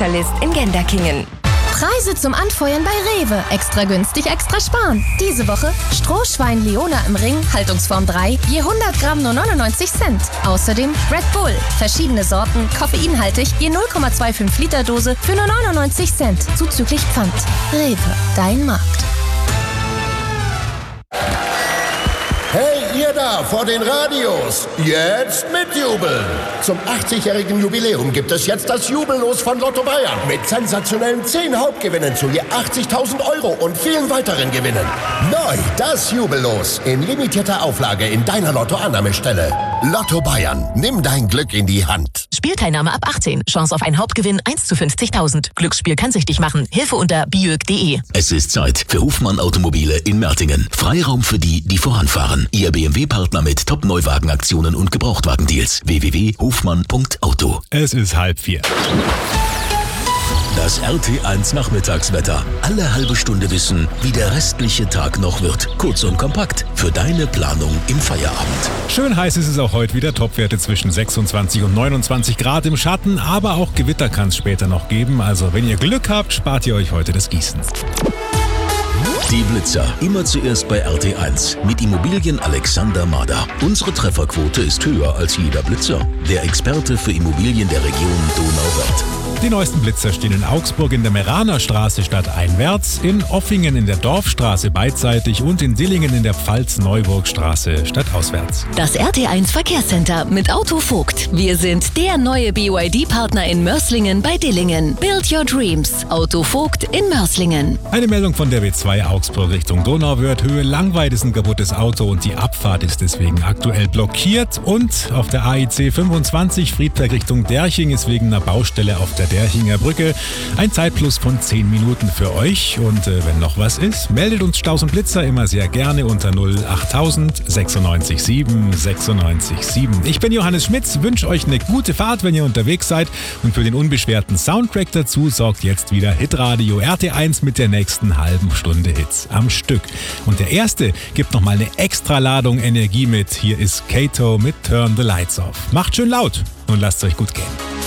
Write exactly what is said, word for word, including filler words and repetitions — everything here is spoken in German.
Fachspezialist in Genderkingen. Preise zum Anfeuern bei Rewe. Extra günstig, extra sparen. Diese Woche Strohschwein Leona im Ring, Haltungsform drei, je hundert Gramm nur neunundneunzig Cent. Außerdem Red Bull, verschiedene Sorten, koffeinhaltig, je null Komma fünfundzwanzig Liter Dose für nur neunundneunzig Cent. Zuzüglich Pfand. Rewe, dein Markt. Hey, ihr da vor den Radios, jetzt mitjubeln! Zum achtzigjährigen Jubiläum gibt es jetzt das Jubellos von Lotto Bayern mit sensationellen zehn Hauptgewinnen zu je achtzigtausend Euro und vielen weiteren Gewinnen. Neu das Jubellos in limitierter Auflage in deiner Lottoannahmestelle. Lotto Bayern, nimm dein Glück in die Hand. Spielteilnahme ab achtzehn. Chance auf einen Hauptgewinn eins zu fünfzigtausend. Glücksspiel kann süchtig machen. Hilfe unter biög punkt de. Es ist Zeit für Hofmann Automobile in Mertingen. Freiraum für die, die voranfahren. Ihr B M W-Partner mit Top-Neuwagenaktionen und Gebrauchtwagendeals. w w w punkt hofmann punkt auto. Es ist halb vier. Das R T eins Nachmittagswetter. Alle halbe Stunde wissen, wie der restliche Tag noch wird. Kurz und kompakt für deine Planung im Feierabend. Schön heiß ist es auch heute wieder. Topwerte zwischen sechsundzwanzig und neunundzwanzig Grad im Schatten. Aber auch Gewitter kann es später noch geben. Also wenn ihr Glück habt, spart ihr euch heute das Gießen. Die Blitzer. Immer zuerst bei R T eins. Mit Immobilien Alexander Mader. Unsere Trefferquote ist höher als jeder Blitzer. Der Experte für Immobilien der Region Donauwörth. Die neuesten Blitzer stehen in Augsburg in der Meraner-Straße stadteinwärts, in Offingen in der Dorfstraße beidseitig und in Dillingen in der Pfalz-Neuburg-Straße stadtauswärts. Das R T eins Verkehrscenter mit Auto Vogt. Wir sind der neue B Y D-Partner in Mörslingen bei Dillingen. Build your dreams. Auto Vogt in Mörslingen. Eine Meldung von der B zwei Augsburg Richtung Donauwörth. Höhe Langweid ist ein kaputtes Auto und die Abfahrt ist deswegen aktuell blockiert. Und auf der A I C fünfundzwanzig Friedberg Richtung Derching ist wegen einer Baustelle auf der Derchinger Brücke ein Zeitplus von zehn Minuten für euch. Und äh, wenn noch was ist, meldet uns Staus und Blitzer immer sehr gerne unter null achttausend sechsundneunzig sieben sechsundneunzig sieben. Ich bin Johannes Schmitz, wünsche euch eine gute Fahrt, wenn ihr unterwegs seid. Und für den unbeschwerten Soundtrack dazu sorgt jetzt wieder Hitradio R T eins mit der nächsten halben Stunde Hits am Stück. Und der erste gibt nochmal eine extra Ladung Energie mit. Hier ist Kato mit Turn the Lights Off. Macht schön laut und lasst es euch gut gehen.